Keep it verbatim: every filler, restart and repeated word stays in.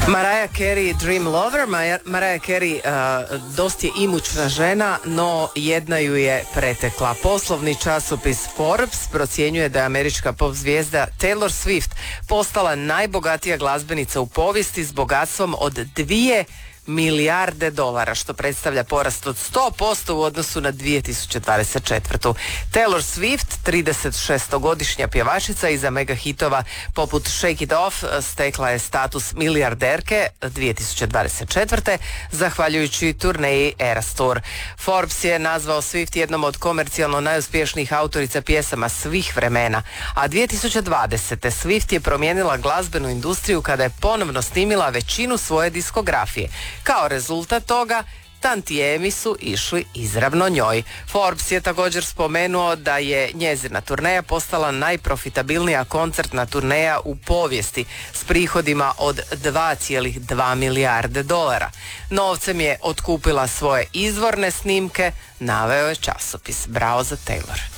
Mariah Carey, Dream Lover. Maja, Mariah Carey uh, dosta je imućna žena, no jedna ju je pretekla. Poslovni časopis Forbes procjenjuje da je američka pop zvijezda Taylor Swift postala najbogatija glazbenica u povijesti s bogatstvom od dvije milijarde dolara, što predstavlja porast od sto posto u odnosu na dvije tisuće dvadeset četvrtu. Taylor Swift, tridesetšestogodišnja pjevačica iza mega hitova poput Shake It Off, stekla je status milijarderke dvije tisuće dvadeset četvrte zahvaljujući turneji Eras Tour. Forbes je nazvao Swift jednom od komercijalno najuspješnijih autorica pjesama svih vremena, a dvije tisuće dvadesete. Swift je promijenila glazbenu industriju kada je ponovno snimila većinu svoje diskografije. Kao rezultat toga, tantijemi su išli izravno njoj. Forbes je također spomenuo da je njezina turneja postala najprofitabilnija koncertna turneja u povijesti s prihodima od dva zarez dva milijarde dolara. Novcem je otkupila svoje izvorne snimke, naveo je časopis. Bravo za Taylor.